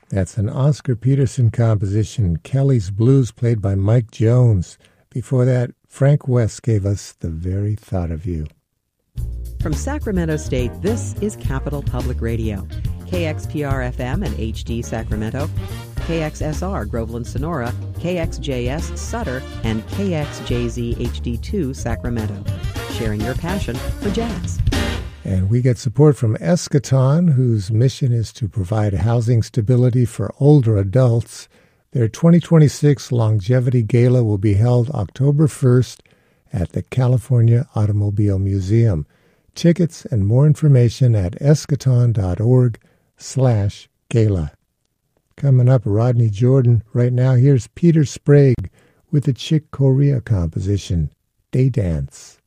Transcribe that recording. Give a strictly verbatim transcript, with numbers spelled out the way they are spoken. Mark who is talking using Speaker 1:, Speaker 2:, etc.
Speaker 1: That's an Oscar Peterson composition, Kelly's Blues, played by Mike Jones. Before that, Frank West gave us The Very Thought of You.
Speaker 2: From Sacramento State, this is Capital Public Radio. K X P R F M and H D Sacramento, K X S R Groveland Sonora, K X J S Sutter, and K X J Z H D two Sacramento. Sharing your passion for jazz.
Speaker 1: And we get support from Eschaton, whose mission is to provide housing stability for older adults. Their twenty twenty-six Longevity Gala will be held October first at the California Automobile Museum. Tickets and more information at eschaton.org slash gala. Coming up, Rodney Jordan. Right now, here's Peter Sprague with the Chick Corea composition, Day Dance.